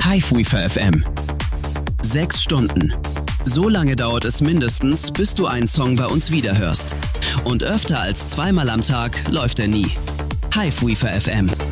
Hiveweaver FM. 6 Stunden. So lange dauert es mindestens, bis du einen Song bei uns wiederhörst. Und öfter als 2-mal am Tag läuft er nie. Hiveweaver FM.